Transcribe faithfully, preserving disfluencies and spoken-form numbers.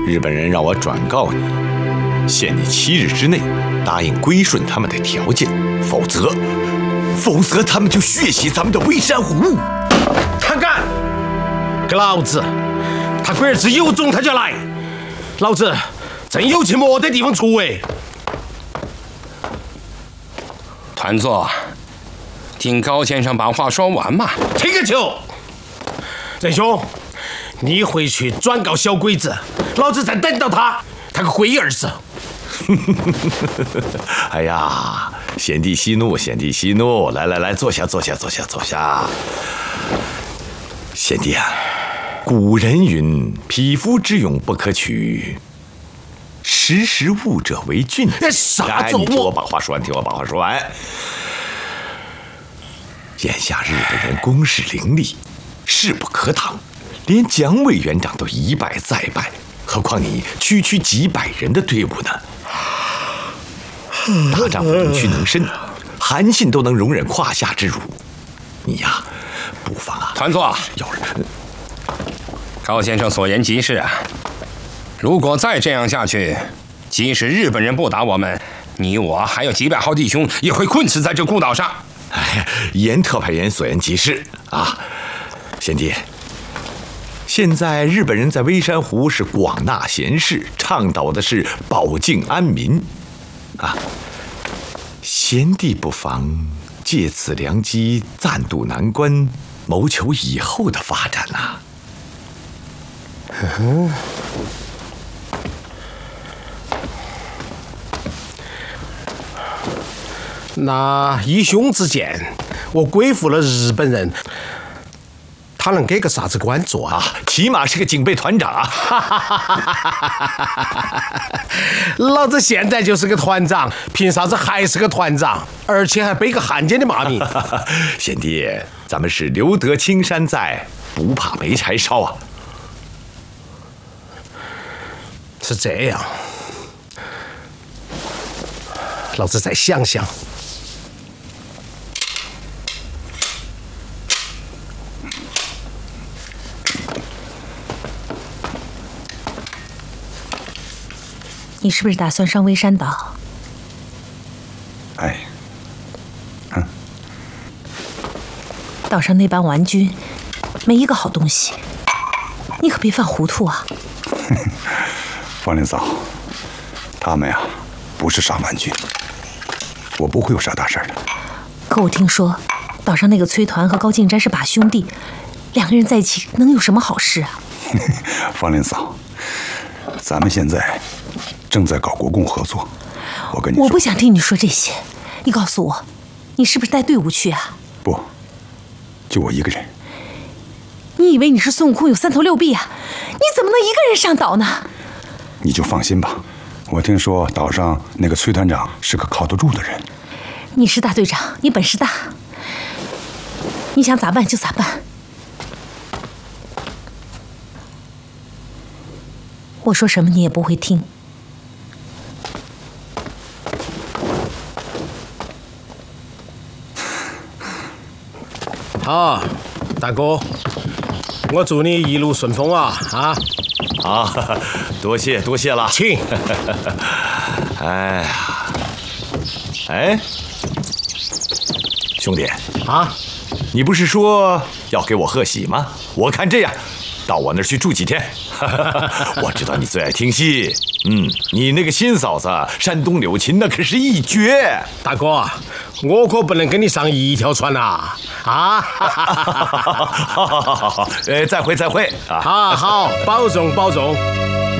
日本人让我转告你，限你七日之内答应归顺他们的条件，否则，否则他们就血洗咱们的微山湖。 他干！给老子！他龟儿子有种他就来，老子真有去没得地方出哎！ 团座，听高先生把话说完嘛。 听个球！仁兄，你回去转告小鬼子，老子再等到他，他个龟儿子！ 哎呀，贤弟息怒，贤弟息怒，来来来，坐下，坐下，坐下，坐下。贤弟啊，古人云：“匹夫之勇不可取，识时务者为俊。” 啥子？ 你听我把话说完，听我把话说完。眼下日本人攻势凌厉，势不可挡，连蒋委员长都一败再败，何况你区区几百人的队伍呢？大丈夫能屈能伸，韩信都能容忍胯下之辱，你呀，不妨啊， 团座， 要是高先生所言极是啊。如果再这样下去，即使日本人不打我们，你我还有几百号弟兄也会困死在这孤岛上。 哎，严特派员所言极是啊，贤弟。现在日本人在微山湖是广纳贤士，倡导的是保境安民，啊，贤弟不妨借此良机暂渡难关，谋求以后的发展呐、啊。 嗯那义兄之见，我归附了日本人，他能给个啥子官做啊？ 起码是个警备团长啊！ 老子现在就是个团长，凭啥子还是个团长？而且还背个汉奸的骂名。 贤弟，咱们是留得青山在，不怕没柴烧啊！ 是这样，老子再想想。 你是不是打算上微山岛？ 哎，嗯， 岛上那帮顽军，没一个好东西，你可别犯糊涂啊！ 方令嫂，他们呀，不是啥顽军，我不会有啥大事的。 可我听说，岛上那个崔团和高敬斋是把兄弟，两个人在一起能有什么好事啊？ 方令嫂，咱们现在正在搞国共合作，我跟你说， 我不想听你说这些。你告诉我，你是不是带队伍去啊？ 不，就我一个人。 你以为你是孙悟空有三头六臂啊？你怎么能一个人上岛呢？ 你就放心吧，我听说岛上那个崔团长是个靠得住的人。 你是大队长，你本事大，你想咋办就咋办。我说什么你也不会听。 好，大哥，我祝你一路顺风啊！啊， 啊，多谢多谢了， 请。 哎呀，哎，兄弟啊， 你不是说要给我贺喜吗？我看这样，到我那儿去住几天。我知道你最爱听戏，嗯，你那个新嫂子山东柳琴那可是一绝。 大哥，我可不能跟你上一条船呐！啊， 好好好好好，呃，再会再会啊！ 好好，保重保重。